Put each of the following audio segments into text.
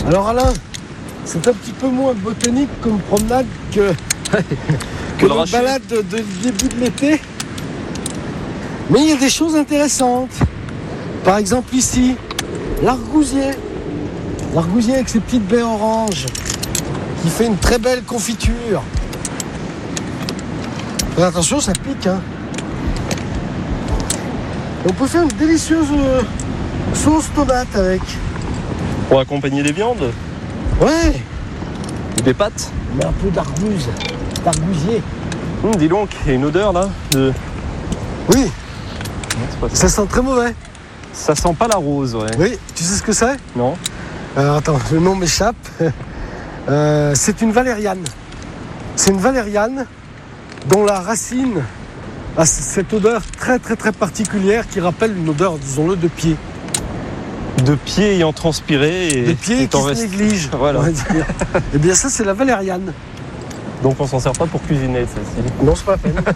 Alors Alain, c'est un petit peu moins botanique comme promenade que la balade de début de l'été. Mais il y a des choses intéressantes. Par exemple ici, l'argousier. L'argousier avec ses petites baies oranges, qui fait une très belle confiture. Mais attention, ça pique, hein. Et on peut faire une délicieuse sauce tomate avec. Pour accompagner des viandes? Ouais. Ou des pâtes? Mais un peu d'argousier. Dis donc, il y a une odeur là de... Oui. Non, ça sent très mauvais. Ça sent pas la rose, ouais. Oui, tu sais ce que c'est? Non. Attends, le nom m'échappe. C'est une valériane. C'est une valériane dont la racine a cette odeur très très très particulière qui rappelle une odeur, disons-le, de pied. De pieds ayant transpiré et... De pieds qui se négligent. Voilà. Eh bien ça, c'est la valériane. Donc on s'en sert pas pour cuisiner, celle-ci. Non, c'est pas la peine.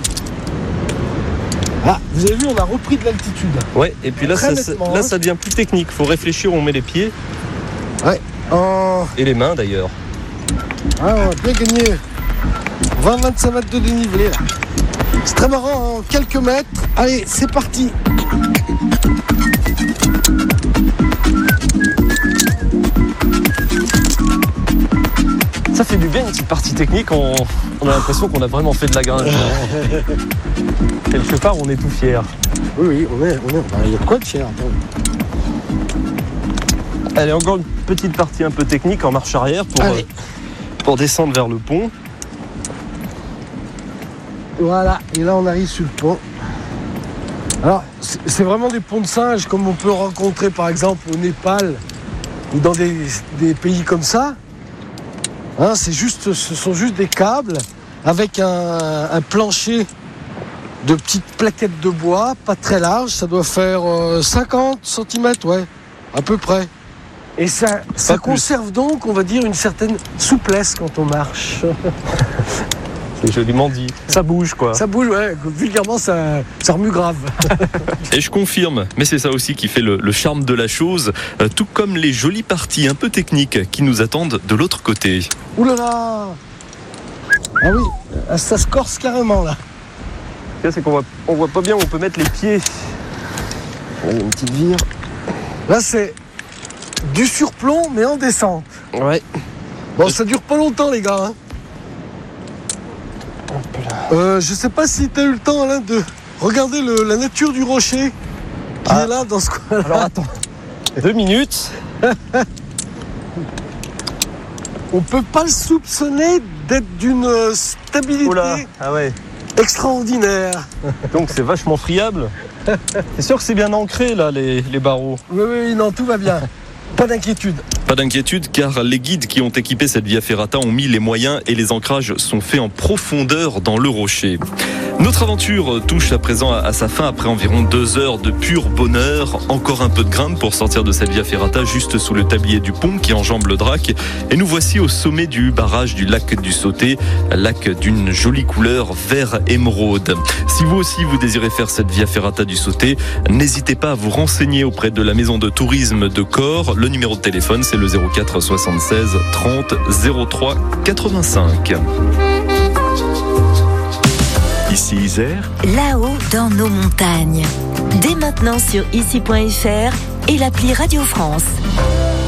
Ah, vous avez vu, on a repris de l'altitude. Ouais, et puis là, ça devient plus technique. Faut réfléchir où on met les pieds. Ouais. Et les mains d'ailleurs. Ah, on a bien gagné 20-25 mètres de dénivelé là. C'est très marrant, en quelques mètres. Allez, c'est parti. Ça fait du bien une petite partie technique. On a l'impression qu'on a vraiment fait de la gringe. Quelque part, on est tout fiers. Oui, il y a de quoi de fier. Allez, encore une petite partie un peu technique en marche arrière pour descendre vers le pont. Voilà, et là on arrive sur le pont. Alors, c'est vraiment des ponts de singes comme on peut rencontrer par exemple au Népal ou dans des pays comme ça. Hein, ce sont juste des câbles avec un plancher de petites plaquettes de bois, pas très large, ça doit faire 50 cm, ouais, à peu près. Et ça conserve donc, on va dire, une certaine souplesse quand on marche. C'est joliment dit. Ça bouge, quoi. Ça bouge, ouais. Vulgairement, ça remue grave. Et je confirme, mais c'est ça aussi qui fait le charme de la chose, tout comme les jolies parties un peu techniques qui nous attendent de l'autre côté. Ouh là là! Ah oui, ça se corse carrément, là. C'est qu'on voit pas bien où on peut mettre les pieds. Allez, une petite vire. Là, c'est du surplomb, mais en descente. Ouais. Bon, ça dure pas longtemps, les gars, hein. Je sais pas si tu as eu le temps, Alain, de regarder la nature du rocher qui est là dans ce coin-là. Alors attends, 2 minutes. On peut pas le soupçonner d'être d'une stabilité extraordinaire. Donc c'est vachement friable. C'est sûr que c'est bien ancré là, les barreaux. Oui, non, tout va bien. Pas d'inquiétude. Pas d'inquiétude car les guides qui ont équipé cette Via Ferrata ont mis les moyens et les ancrages sont faits en profondeur dans le rocher. Notre aventure touche à présent à sa fin après environ 2 heures de pur bonheur. Encore un peu de grimpe pour sortir de cette Via Ferrata juste sous le tablier du pont qui enjambe le Drac. Et nous voici au sommet du barrage du lac du Sauté, lac d'une jolie couleur vert émeraude. Si vous aussi vous désirez faire cette Via Ferrata du Sauté, n'hésitez pas à vous renseigner auprès de la maison de tourisme de Corps. Le numéro de téléphone c'est le 04 76 30 03 85. Ici Isère, là-haut dans nos montagnes. Dès maintenant sur ici.fr et l'appli Radio France.